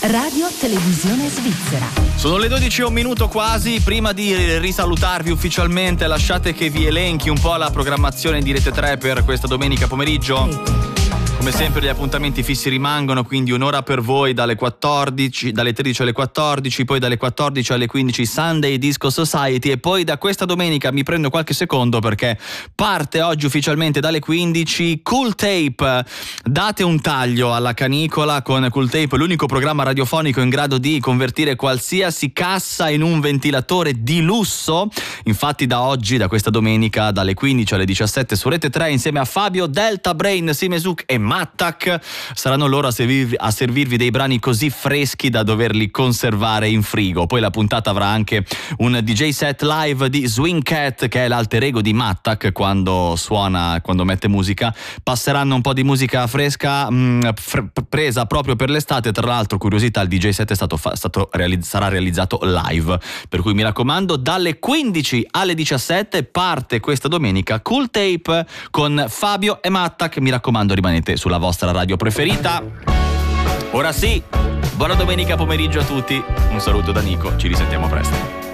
Radio Televisione Svizzera. Sono le 12 e un minuto quasi. Prima di risalutarvi ufficialmente, lasciate che vi elenchi un po' la programmazione di Rete 3 per questa domenica pomeriggio. Come sempre gli appuntamenti fissi rimangono, quindi un'ora per voi dalle 13 alle 14, poi dalle 14 alle 15 Sunday Disco Society, e poi da questa domenica mi prendo qualche secondo perché parte oggi ufficialmente dalle 15 Cool Tape. Date un taglio alla canicola con Cool Tape, l'unico programma radiofonico in grado di convertire qualsiasi cassa in un ventilatore di lusso. Infatti da oggi, da questa domenica, dalle 15 alle 17 su Rete 3, insieme a Fabio, Delta Brain, Simesuk e Mattak, saranno loro a servirvi dei brani così freschi da doverli conservare in frigo. Poi la puntata avrà anche un DJ set live di Swing Cat, che è l'alter ego di Mattak quando suona, quando mette musica. Passeranno un po' di musica fresca presa proprio per l'estate. Tra l'altro, curiosità, il DJ set sarà realizzato live, per cui mi raccomando, dalle 15 alle 17 parte questa domenica Cool Tape con Fabio e Mattak. Mi raccomando, rimanete sulla vostra radio preferita. Ora sì, buona domenica pomeriggio a tutti, un saluto da Nico, ci risentiamo presto.